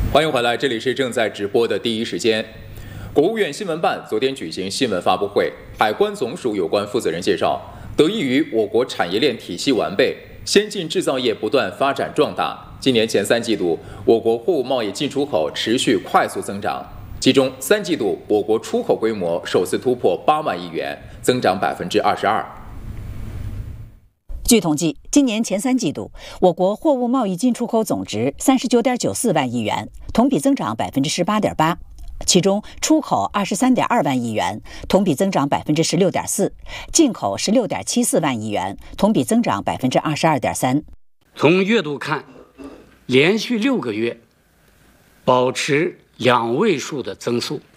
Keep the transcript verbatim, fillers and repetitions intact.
欢迎回来，这里是正在直播的第一时间。国务院新闻办昨天举行新闻发布会，海关总署有关负责人介绍，得益于我国产业链体系完备，先进制造业不断发展壮大，今年前三季度我国货物贸易进出口持续快速增长，其中三季度我国出口规模首次突破八万亿元，增长百分之二十二。 据统计，今年前三季度，我国货物贸易进出口总值三十九点九四万亿元，同比增长百分之十八点八。其中，出口二十三点二万亿元，同比增长百分之十六点四；进口十六点七四万亿元，同比增长百分之二十二点三。 从月度看，连续六个月保持两位数的增速。